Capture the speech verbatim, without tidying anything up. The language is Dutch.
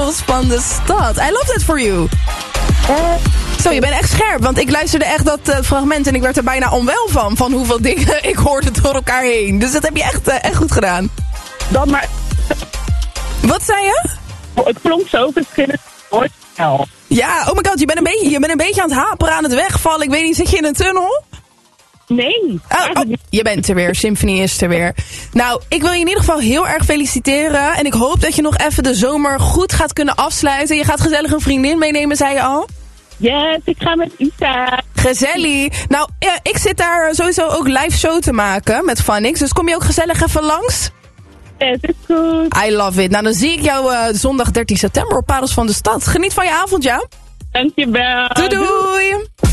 Parels van de Stad. I love that for you. Uh, Zo, je bent echt scherp, want ik luisterde echt dat uh, fragment en ik werd er bijna onwel van, van hoeveel dingen ik hoorde door elkaar heen. Dus dat heb je echt, uh, echt goed gedaan. Dan maar... Wat zei je? Het klonk zo verschillend. Hoor snel. Ja, oh my god, je bent, een beetje, je bent een beetje aan het haperen, aan het wegvallen. Ik weet niet, zit je in een tunnel? Nee. Oh, oh, je bent er weer, Symphony is er weer. Nou, ik wil je in ieder geval heel erg feliciteren. En ik hoop dat je nog even de zomer goed gaat kunnen afsluiten. Je gaat gezellig een vriendin meenemen, zei je al? Yes, ik ga met Isa. Gezellig. Nou, ja, ik zit daar sowieso ook live show te maken met Phonix. Dus kom je ook gezellig even langs? Yes, is goed. I love it. Nou, dan zie ik jou uh, zondag dertien september op Parels van de Stad. Geniet van je avond, ja? Dankjewel. Doei doei.